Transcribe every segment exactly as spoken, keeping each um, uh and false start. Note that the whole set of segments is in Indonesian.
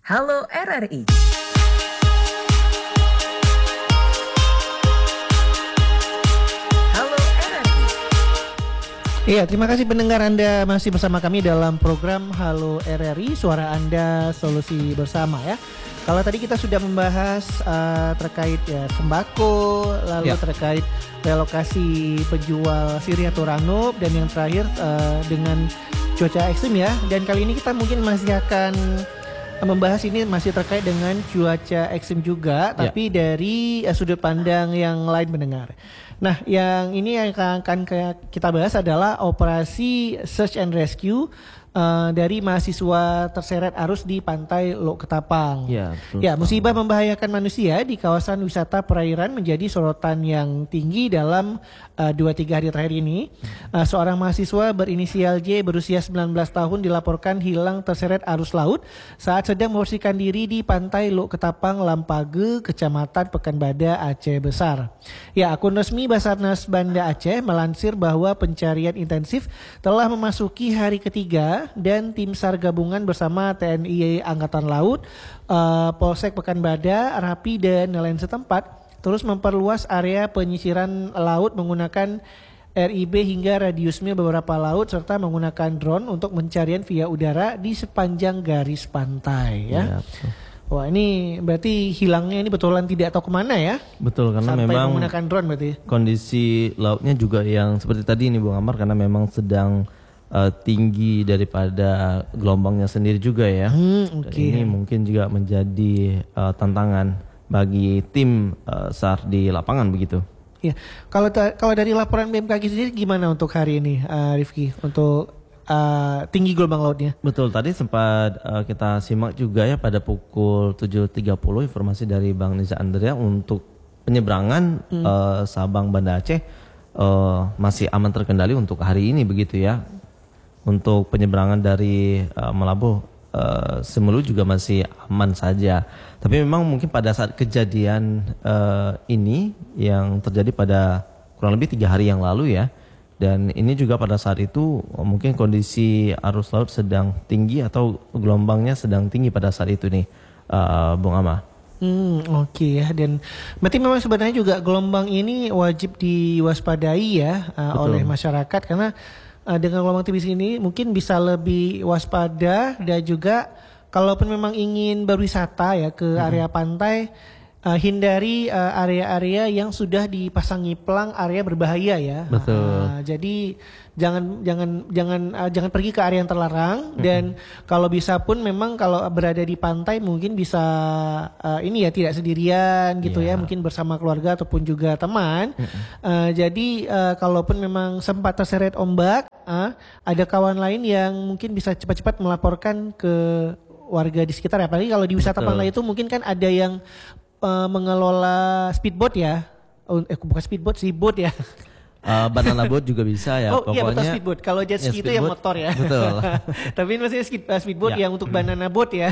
Halo R R I. Halo R R I. Iya, terima kasih pendengar Anda masih bersama kami dalam program Halo R R I, suara Anda solusi bersama ya. Kalau tadi kita sudah membahas uh, terkait ya sembako, lalu ya. terkait relokasi penjual sirih atau ranub, dan yang terakhir uh, dengan cuaca ekstrim ya. Dan kali ini kita mungkin masih akan membahas ini masih terkait dengan cuaca ekstrim juga, ya. tapi dari uh, sudut pandang yang lain pendengar. Nah, yang ini yang akan kita bahas adalah operasi search and rescue Uh, dari mahasiswa terseret arus di pantai Lok Ketapang. Ya, ya, musibah membahayakan manusia di kawasan wisata perairan menjadi sorotan yang tinggi dalam uh, dua tiga hari terakhir ini. Uh, seorang mahasiswa berinisial J berusia sembilan belas tahun dilaporkan hilang terseret arus laut saat sedang membersihkan diri di pantai Lok Ketapang, Lampage, Kecamatan Pekanbadak, Aceh Besar. Ya, akun resmi Basarnas Banda Aceh melansir bahwa pencarian intensif telah memasuki hari ketiga dan tim SAR gabungan bersama T N I Angkatan Laut, uh, Polsek Pekanbadak, Rapi dan nelayan setempat terus memperluas area penyisiran laut menggunakan R I B hingga radiusnya beberapa laut serta menggunakan drone untuk pencarian via udara di sepanjang garis pantai ya. ya Wah, ini berarti hilangnya ini betulan tidak tahu kemana ya? Betul, karena sampai memang menggunakan drone berarti. Kondisi lautnya juga yang seperti tadi ini Bung Amar, karena memang sedang Uh, tinggi daripada gelombangnya sendiri juga ya. Hmm, okay. Ini mungkin juga menjadi uh, tantangan bagi tim uh, SAR di lapangan begitu. Ya, kalau ta- kalau dari laporan B M K G sendiri gimana untuk hari ini, uh, Rifki, untuk uh, tinggi gelombang lautnya? Betul, tadi sempat uh, kita simak juga ya pada pukul tujuh tiga puluh informasi dari Bang Niza Andrea untuk penyeberangan hmm. uh, Sabang Banda Aceh uh, masih aman terkendali untuk hari ini begitu ya. Untuk penyeberangan dari uh, Melabuh uh, Semelu juga masih aman saja. Tapi memang mungkin pada saat kejadian uh, ini yang terjadi pada kurang lebih tiga hari yang lalu ya. Dan ini juga pada saat itu uh, mungkin kondisi arus laut sedang tinggi atau gelombangnya sedang tinggi pada saat itu nih, uh, Bung Ama. Hmm, oke okay ya. Dan berarti memang sebenarnya juga gelombang ini wajib diwaspadai ya uh, oleh masyarakat, karena Uh, dengan gelombang tipis ini mungkin bisa lebih waspada, dan juga kalaupun memang ingin berwisata ya ke hmm. area pantai, uh, hindari uh, area-area yang sudah dipasangi pelang area berbahaya ya. Betul. Uh, jadi jangan jangan jangan uh, jangan pergi ke area yang terlarang, hmm. dan kalau bisa pun memang kalau berada di pantai mungkin bisa uh, ini ya tidak sendirian gitu yeah. ya, mungkin bersama keluarga ataupun juga teman. Hmm. Uh, jadi uh, kalaupun memang sempat terseret ombak, uh, ada kawan lain yang mungkin bisa cepat-cepat melaporkan ke warga di sekitar ya. Apalagi kalau di wisata pantai itu mungkin kan ada yang uh, mengelola speedboat ya. Oh, eh bukan speedboat, sih boat ya. Uh, banana boat juga bisa ya. Oh pokoknya, iya betul, speedboat. Kalau jet ski ya, itu yang motor ya. Betul. Tapi ini maksudnya speedboat ya. yang untuk banana boat ya.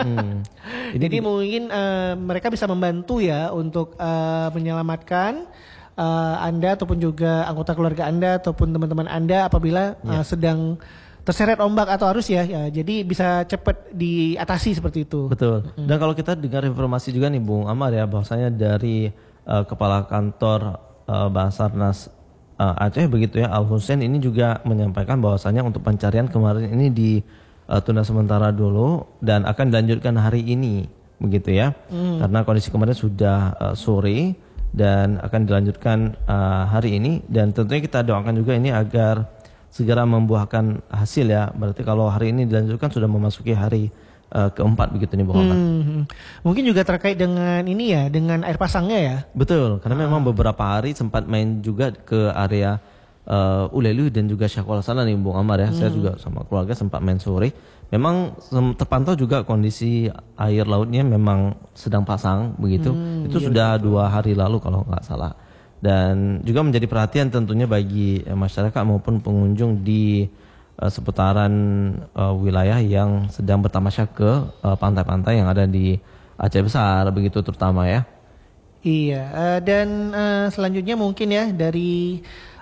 Ini Jadi di... mungkin uh, mereka bisa membantu ya untuk uh, menyelamatkan uh, Anda ataupun juga anggota keluarga Anda ataupun teman-teman Anda apabila ya. uh, sedang terseret ombak atau arus ya, ya. Jadi bisa cepat diatasi seperti itu. Betul. Hmm. Dan kalau kita dengar informasi juga nih Bung Amar ya, bahwasanya dari uh, Kepala Kantor uh, Basarnas Uh, Aceh begitu ya, Al Hussein ini juga menyampaikan bahwasanya untuk pencarian kemarin ini ditunda uh, sementara dulu dan akan dilanjutkan hari ini begitu ya, hmm. karena kondisi kemarin sudah uh, sore dan akan dilanjutkan uh, hari ini, dan tentunya kita doakan juga ini agar segera membuahkan hasil ya. Berarti kalau hari ini dilanjutkan sudah memasuki hari Uh, keempat begitu nih Bung Ahmad. Hmm, mungkin juga terkait dengan ini ya, dengan air pasangnya ya. Betul, karena ah. memang beberapa hari sempat main juga ke area uh, Ulelu dan juga Syakwal sana nih Bung Amar ya. Hmm. Saya juga sama keluarga sempat main sore. Memang terpantau juga kondisi air lautnya memang sedang pasang begitu. Hmm, Itu iya, sudah betul. dua hari lalu kalau nggak salah. Dan juga menjadi perhatian tentunya bagi eh, masyarakat maupun pengunjung di seputaran uh, wilayah yang sedang bertamasya ke uh, pantai-pantai yang ada di Aceh Besar begitu terutama ya. Iya, uh, dan uh, selanjutnya mungkin ya dari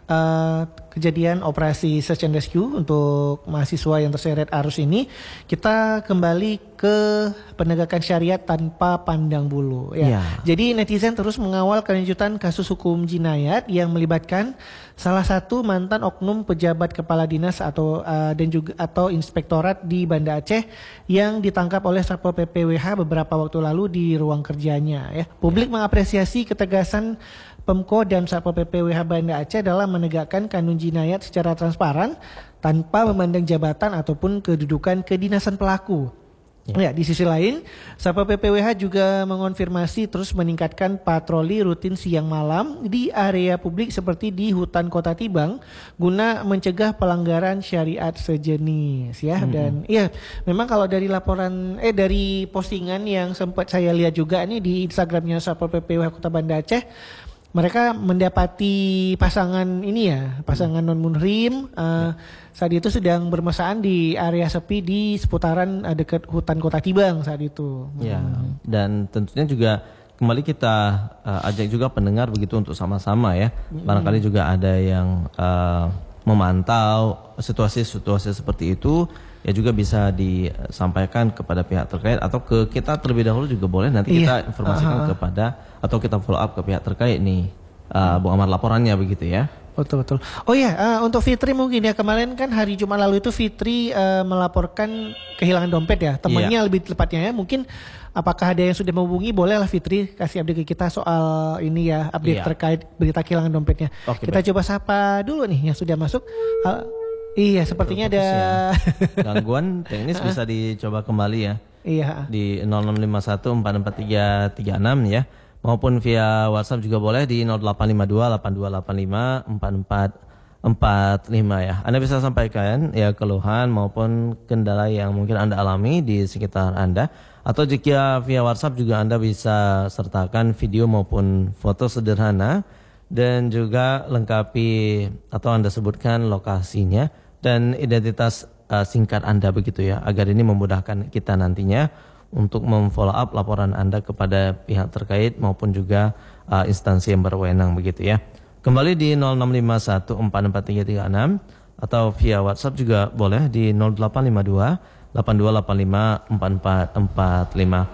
uh, kejadian operasi search and rescue untuk mahasiswa yang terseret arus ini, kita kembali ke penegakan syariat tanpa pandang bulu. Ya. Ya. Jadi netizen terus mengawal kelanjutan kasus hukum jinayat yang melibatkan salah satu mantan oknum pejabat kepala dinas atau uh, dan juga atau inspektorat di Banda Aceh yang ditangkap oleh Satpol P P W H beberapa waktu lalu di ruang kerjanya. Ya. Publik ya. mengapresiasi ketegasan Pemko dan Satpol P P W H Banda Aceh dalam menegakkan kanun jinayat secara transparan tanpa memandang jabatan ataupun kedudukan kedinasan pelaku. Ya. Ya, di sisi lain, Satpol P P W H juga mengonfirmasi terus meningkatkan patroli rutin siang malam di area publik seperti di hutan Kota Tibang guna mencegah pelanggaran syariat sejenis ya. Mm-hmm. Dan ya, memang kalau dari laporan eh dari postingan yang sempat saya lihat juga nih di Instagramnya Satpol P P W H Kota Banda Aceh, mereka mendapati pasangan ini ya, pasangan non munhrim uh, saat itu sedang bermesraan di area sepi di seputaran uh, dekat hutan Kota Tibang saat itu. Ya, hmm. dan tentunya juga kembali kita uh, ajak juga pendengar begitu untuk sama-sama ya. Hmm. Barangkali juga ada yang uh, memantau situasi-situasi seperti itu, ya juga bisa disampaikan kepada pihak terkait atau ke kita terlebih dahulu juga boleh, nanti iya. kita informasikan uh-huh. kepada atau kita follow up ke pihak terkait nih uh, Bung Amar laporannya begitu ya. Betul betul. Oh ya, uh, untuk Fitri mungkin ya, kemarin kan hari Jumat lalu itu Fitri uh, melaporkan kehilangan dompet ya, temannya yeah. lebih tepatnya ya. Mungkin apakah ada yang sudah menghubungi, bolehlah Fitri kasih update ke kita soal ini ya, update yeah. terkait berita kehilangan dompetnya. Okay, kita baik. coba sapa dulu nih yang sudah masuk. Uh, iya, sepertinya ada ya. gangguan teknis bisa dicoba kembali ya. Iya. Di nol enam lima satu empat empat tiga tiga enam ya. Maupun via WhatsApp juga boleh di nol delapan lima dua delapan dua delapan lima empat empat empat lima ya. Anda bisa sampaikan ya keluhan maupun kendala yang mungkin Anda alami di sekitar Anda. Atau jika via WhatsApp juga Anda bisa sertakan video maupun foto sederhana dan juga lengkapi atau Anda sebutkan lokasinya dan identitas uh, singkat Anda begitu ya, agar ini memudahkan kita nantinya untuk memfollow up laporan Anda kepada pihak terkait maupun juga uh, instansi yang berwenang begitu ya. Kembali di nol enam lima satu empat empat tiga tiga enam atau via WhatsApp juga boleh di nol delapan lima dua delapan dua delapan lima empat empat empat lima.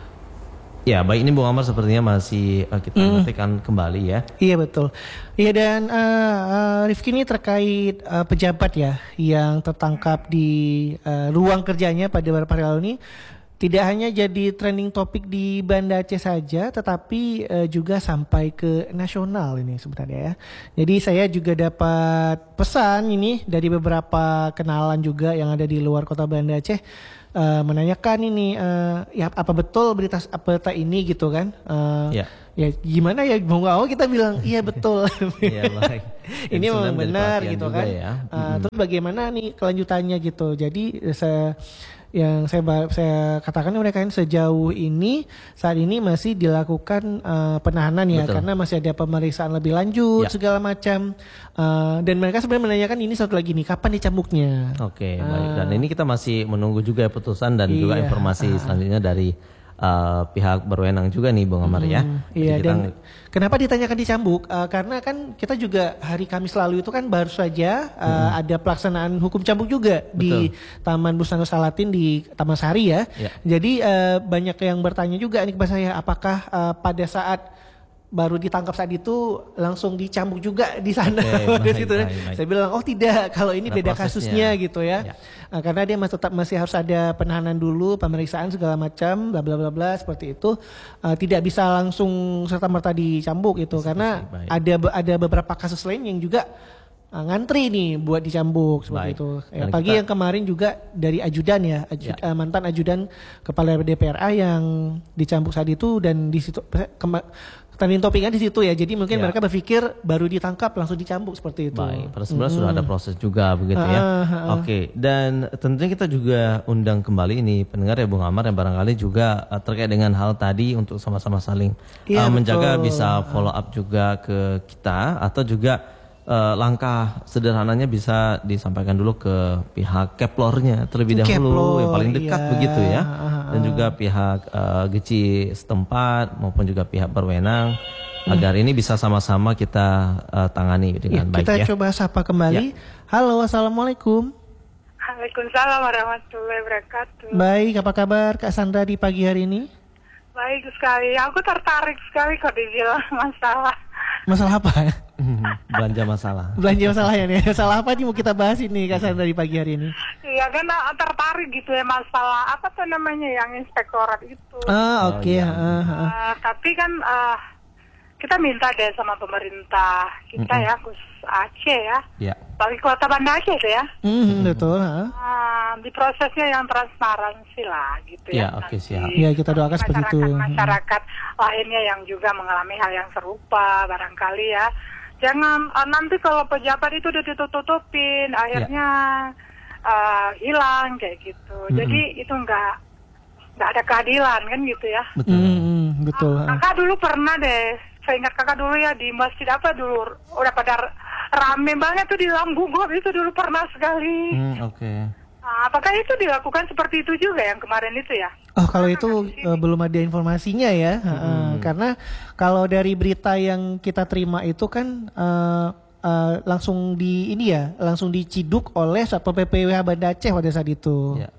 Ya, baik, ini Bung Amar sepertinya masih uh, kita hmm. nantikan kembali ya. Iya betul. Iya, dan uh, uh, Rifki ini terkait uh, pejabat ya yang tertangkap di uh, ruang kerjanya pada beberapa hari lalu ini. Tidak hanya jadi trending topik di Banda Aceh saja, tetapi uh, juga sampai ke nasional ini sebenarnya ya. Jadi saya juga dapat pesan ini dari beberapa kenalan juga yang ada di luar kota Banda Aceh, uh, menanyakan ini, uh, ya apa betul berita berita ini gitu kan? Uh, ya. Ya gimana ya, mau nggak mau kita bilang iya betul. Ya, baik. Ini memang benar gitu kan. Ya. Uh, mm-hmm. Terus bagaimana nih kelanjutannya gitu. Jadi saya yang saya saya katakan mereka kan sejauh ini saat ini masih dilakukan uh, penahanan ya. Betul. Karena masih ada pemeriksaan lebih lanjut ya. segala macam uh, dan mereka sebenarnya menanyakan ini satu lagi nih, kapan dicambuknya. Oke, uh, baik, dan ini kita masih menunggu juga putusan dan iya, juga informasi uh, selanjutnya dari uh, pihak berwenang juga nih Bung Amar hmm, ya. Iya, kita... dan kenapa ditanyakan dicambuk? Uh, karena kan kita juga hari Kamis lalu itu kan baru saja uh, hmm. ada pelaksanaan hukum cambuk juga. Betul. Di Taman Busana Salatin di Taman Sari ya. ya. Jadi uh, banyak yang bertanya juga nih kepada saya, apakah uh, pada saat baru ditangkap saat itu langsung dicambuk juga di sana. Okay, baik, situ. Baik, baik. Saya bilang oh tidak, kalau ini ada beda prosesnya. Kasusnya gitu ya, ya. Nah, karena dia masih tetap masih harus ada penahanan dulu, pemeriksaan segala macam, bla bla bla bla seperti itu, uh, tidak bisa langsung serta merta dicambuk itu. Baik, karena baik. ada ada beberapa kasus lain yang juga uh, ngantri nih buat dicambuk seperti baik. itu. Ya, pagi kita... yang kemarin juga dari ajudan ya, ajud, ya. Uh, mantan ajudan kepala D P R A yang dicambuk saat itu, dan di situ kema- trending topiknya di situ ya. Jadi mungkin ya. mereka berpikir baru ditangkap langsung dicambuk seperti itu. Baik, pada sebenarnya hmm. sudah ada proses juga begitu ya. Uh, uh, uh. Oke, dan tentunya kita juga undang kembali ini pendengar ya Bung Amar yang barangkali juga uh, terkait dengan hal tadi untuk sama-sama saling ya, uh, menjaga, bisa follow up juga ke kita, atau juga Uh, langkah sederhananya bisa disampaikan dulu ke pihak Keplornya terlebih dahulu, Keplor, yang paling dekat iya. begitu ya, dan juga pihak uh, G C I setempat maupun juga pihak berwenang agar ini bisa sama-sama kita uh, tangani dengan ya, baik kita ya. Kita coba sapa kembali. Ya. Halo, assalamualaikum. Waalaikumsalam warahmatullahi wabarakatuh. Baik, apa kabar Kak Sandra di pagi hari ini? Baik sekali, aku tertarik sekali kalau dibilang masalah. Masalah apa? Belanja masalah. Belanja masalah ya nih. Masalah apa nih mau kita bahas ini Kak Sandra di pagi hari ini? Iya kan tertarik gitu ya masalah apa tuh namanya yang inspektorat itu. Ah oke. Okay. Oh, iya. uh, uh. uh, tapi kan uh, kita minta deh sama pemerintah kita mm-hmm. ya, Gus Aceh ya. Yeah. Bagi Kota Banda Aceh tuh ya. Mm, betul. Uh. Uh, di prosesnya yang transparansi lah gitu yeah, ya. Oke okay, siap. Iya kita doakan seperti itu. Masyarakat lainnya yang juga mengalami hal yang serupa barangkali ya. Jangan uh, nanti kalau pejabat itu udah ditutup-tutupin, akhirnya yeah. uh, hilang kayak gitu. Mm-hmm. Jadi itu enggak enggak ada keadilan kan gitu ya. Betul. Mm-hmm, betul. Uh, kakak dulu pernah deh, saya ingat kakak dulu ya di masjid apa dulu udah pada rame banget tuh di dalam gugur itu dulu pernah sekali. Mm, Oke. Okay. Nah, apakah itu dilakukan seperti itu juga yang kemarin itu ya? Oh kalau itu uh, belum ada informasinya ya, hmm. uh, karena kalau dari berita yang kita terima itu kan uh, uh, langsung di ini ya, langsung diciduk oleh Satpol P P W H Banda Aceh pada saat itu. Yeah.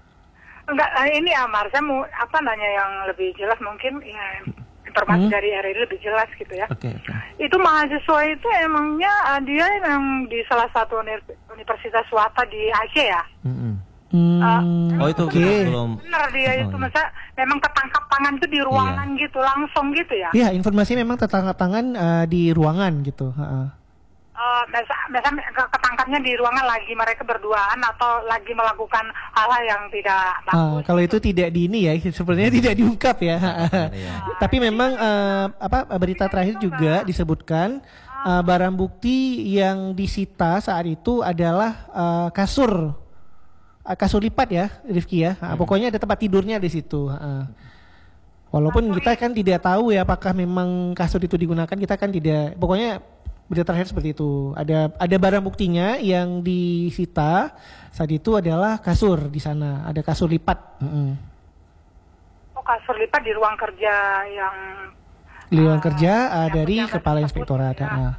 Enggak, ini Amar, saya mau apa nanya yang lebih jelas mungkin ya informasi hmm. dari R R I lebih jelas gitu ya. Okay, okay. Itu mahasiswa itu emangnya uh, dia memang di salah satu universitas swasta di Aceh ya? Mm-hmm. Hmm. Uh, oh itu okay. belum. Benar dia oh, itu, iya. masa memang ketangkap tangan itu di ruangan iya. gitu langsung gitu ya? Iya, informasi memang tertangkap tangan uh, di ruangan gitu. Uh-uh. Uh, biasa, biasa ketangkapnya di ruangan lagi mereka berduaan atau lagi melakukan hal-hal yang tidak bagus. Uh, kalau itu tidak di ini ya, sebenarnya tidak diungkap ya. Iya. Tapi memang uh, apa berita terakhir juga disebutkan uh, barang bukti yang disita saat itu adalah uh, kasur, uh, kasur lipat ya, Rifki ya. Uh, hmm. Pokoknya ada tempat tidurnya di situ. Uh. Walaupun kita kan tidak tahu ya apakah memang kasur itu digunakan, kita kan tidak. Pokoknya berita terakhir seperti itu. Ada ada barang buktinya yang disita saat itu adalah kasur di sana. Ada kasur lipat. Mm-hmm. Oh kasur lipat di ruang kerja yang di ruang uh, kerja uh, yang dari kepala inspektorat. Ya. Uh.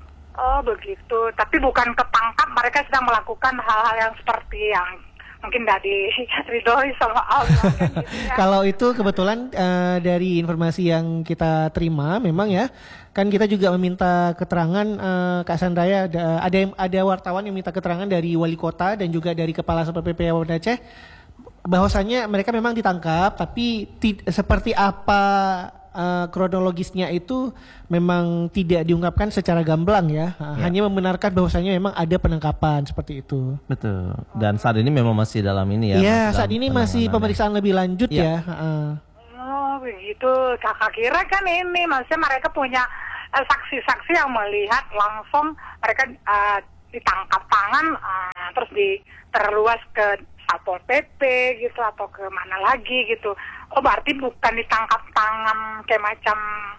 Oh begitu. Tapi bukan ketangkap, mereka sedang melakukan hal-hal yang seperti yang mungkin tidak diridhoi sama Allah. Kan, gitu ya. Kalau itu kebetulan uh, dari informasi yang kita terima, memang ya, kan kita juga meminta keterangan uh, Kak Sandra ya, ada ada, ada wartawan yang minta keterangan dari wali kota dan juga dari kepala Satpol P P Banda Aceh, bahwasannya mereka memang ditangkap, tapi ti- seperti apa uh, kronologisnya itu memang tidak diungkapkan secara gamblang ya. Uh, ya. Hanya membenarkan bahwasannya memang ada penangkapan seperti itu. Betul. Dan saat ini memang masih dalam ini ya. Iya, saat ini masih pemeriksaan lebih lanjut ya. ya. Uh. Oh begitu. Kakak kira kan ini, maksudnya mereka punya uh, saksi-saksi yang melihat langsung mereka uh, ditangkap tangan, uh, terus di terluas ke Satpol P P gitu atau ke mana lagi gitu. Oh berarti bukan ditangkap tangan kayak macam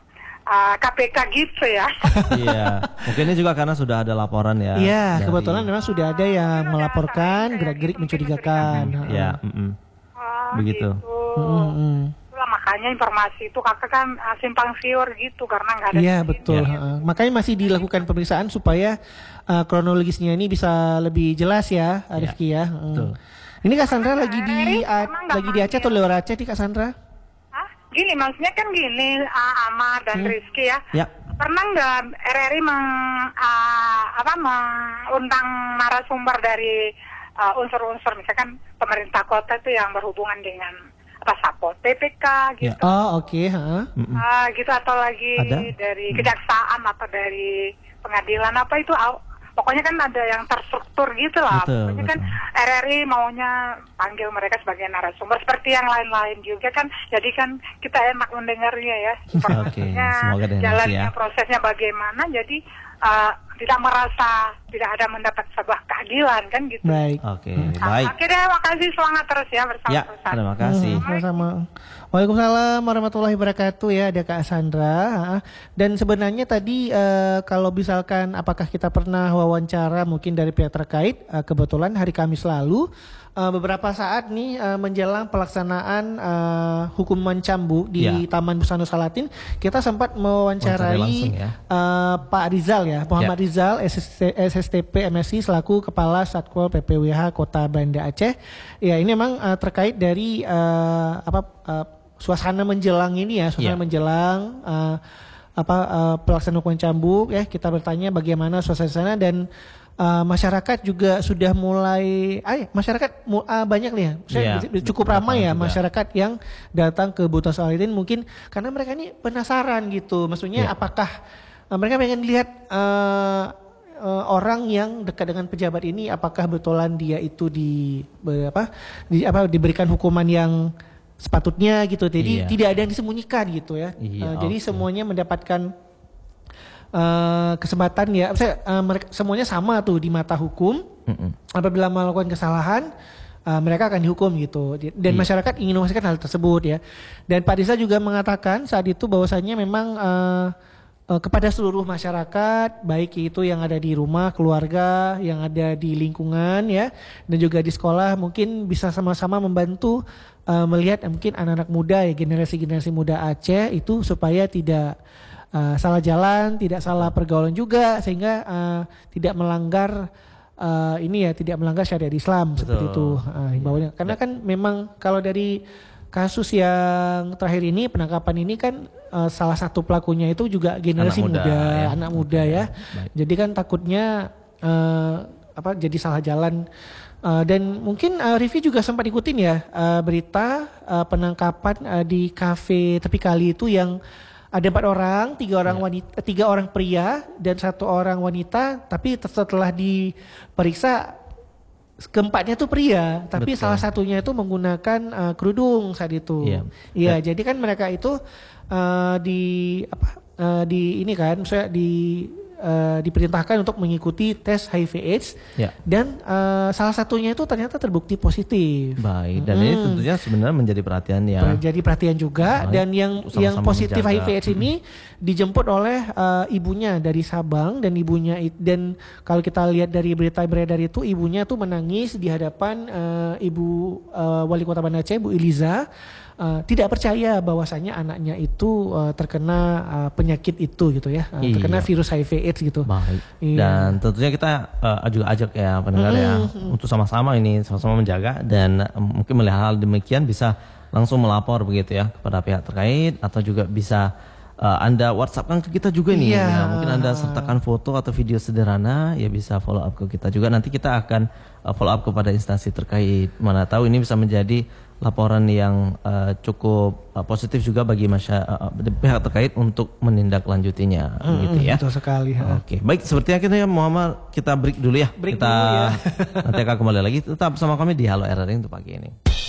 uh, K P K gitu ya? Iya, mungkin ini juga karena sudah ada laporan ya. Iya, dari... kebetulan memang sudah ada yang oh, melaporkan gerak-gerik mencurigakan. Iya, mm-mm. Oh, begitu. Gitu. Mm-hmm. Itulah makanya informasi itu kakak kan uh, simpang siur gitu karena nggak ada. Iya betul. Ya. Uh, makanya masih dilakukan pemeriksaan supaya uh, kronologisnya ini bisa lebih jelas ya, Rifki ya. ya. Betul. Ini Kak Sandra lagi di uh, lagi di Aceh atau luar Aceh nih Kak Sandra? Hah? Gini maksudnya kan gini, uh, Amar dan hmm. Rizky ya. Ya. Pernah nggak R R I meng, uh, apa, mengundang narasumber dari uh, unsur-unsur misalkan pemerintah kota itu yang berhubungan dengan apa Satpol P P K gitu? Ya. Oh oke. Okay. Huh? Uh, gitu atau lagi ada? dari kejaksaan atau dari pengadilan apa itu? Pokoknya kan ada yang terstruktur gitu lah. Betul, Pokoknya betul. kan R R I maunya panggil mereka sebagai narasumber seperti yang lain-lain juga kan. Jadi kan kita enak mendengarnya ya. Oke, semoga deh jalannya ya. prosesnya bagaimana. Jadi uh, tidak merasa tidak ada mendapat sebuah keadilan kan gitu. Baik. Oke, Nah, baik. Oke deh, makasih semangat terus ya bersama Ya, perusahaan. terima kasih. Hmm, sama-sama. Waalaikumsalam warahmatullahi wabarakatuh ya, ada Kak Sandra. Dan sebenarnya tadi uh, kalau misalkan apakah kita pernah wawancara mungkin dari pihak terkait, uh, kebetulan hari Kamis lalu uh, beberapa saat nih uh, menjelang pelaksanaan uh, hukuman cambuk di Ya. Taman Busana Salatin, kita sempat Wawancara mewawancarai langsung ya. uh, Pak Rizal ya, Muhammad Ya. Rizal S S T P M S I selaku Kepala Satpol P P W H Kota Banda Aceh. Ya ini memang uh, terkait dari uh, apa uh, suasana menjelang ini ya, suasana Ya. menjelang uh, apa uh, pelaksanaan hukuman cambuk ya, kita bertanya bagaimana suasana dan uh, masyarakat juga sudah mulai ay, masyarakat mu- uh, banyak nih ya. Saya Iya, cukup ramai ya juga. masyarakat yang datang ke Buta Salatin mungkin karena mereka ini penasaran gitu. Maksudnya Iya. apakah uh, mereka pengen lihat uh, uh, orang yang dekat dengan pejabat ini apakah betulan dia itu di be- apa di apa diberikan hukuman yang sepatutnya gitu. Jadi Iya. tidak ada yang disembunyikan gitu ya. Iya, Uh, jadi oke. semuanya mendapatkan uh, kesempatan ya. Maksudnya, uh, mereka semuanya sama tuh di mata hukum. Mm-mm. Apabila melakukan kesalahan, uh, mereka akan dihukum gitu. Dan Iya. masyarakat ingin memastikan hal tersebut ya. Dan Pak Desa juga mengatakan saat itu bahwasannya memang uh, uh, kepada seluruh masyarakat, baik itu yang ada di rumah, keluarga, yang ada di lingkungan ya, dan juga di sekolah, mungkin bisa sama-sama membantu uh, melihat uh, mungkin anak-anak muda ya, generasi-generasi muda Aceh itu supaya tidak uh, salah jalan, tidak salah pergaulan juga, sehingga uh, tidak melanggar uh, ini ya, tidak melanggar syariat Islam. Betul. Seperti itu uh, himbauannya. Karena kan memang kalau dari kasus yang terakhir ini, penangkapan ini kan uh, salah satu pelakunya itu juga generasi Anak muda, muda, ya. anak muda ya. Baik. Jadi kan takutnya uh, apa jadi salah jalan. Uh, dan mungkin uh, Rivi juga sempat ikutin ya uh, berita uh, penangkapan uh, di kafe tepi kali itu yang ada empat orang, tiga orang Ya. wanita, tiga orang pria dan satu orang wanita. Tapi setelah diperiksa keempatnya tuh pria, tapi Betul. salah satunya itu menggunakan uh, kerudung saat itu. Iya. Iya, Ya. jadi kan mereka itu uh, di apa uh, di ini kan, misalnya di uh, diperintahkan untuk mengikuti tes H I V AIDS Ya. dan uh, salah satunya itu ternyata terbukti positif. Baik, dan ini Hmm. tentunya sebenarnya menjadi perhatian ya. Jadi perhatian juga. Baik. Dan yang Sama-sama yang positif H I V menjaga. AIDS ini dijemput oleh uh, ibunya dari Sabang, dan ibunya it- dan kalau kita lihat dari berita beredar itu ibunya tuh menangis di hadapan uh, ibu uh, wali kota Banda Aceh, Bu Iliza, uh, tidak percaya bahwasanya anaknya itu uh, terkena uh, penyakit itu gitu ya, uh, Iya. terkena virus H I V AIDS gitu. Baik. Iya. Dan tentunya kita uh, juga ajak ya pendengar ya untuk sama-sama ini sama-sama menjaga, dan uh, mungkin melihat hal demikian bisa langsung melapor begitu ya kepada pihak terkait, atau juga bisa uh, Anda WhatsApp kan ke kita juga nih. Iya. Ya, mungkin Anda sertakan foto atau video sederhana ya, bisa follow up ke kita juga. Nanti kita akan uh, follow up kepada instansi terkait. Mana tahu ini bisa menjadi laporan yang uh, cukup uh, positif juga bagi masyarakat pihak terkait untuk menindaklanjutinya gitu ya. Betul sekali. ha. Oke, baik, seperti akhirnya Muhammad, kita break dulu ya. Break kita dulu ya. nanti akan kembali lagi, tetap bersama kami di Halo R R I untuk pagi ini.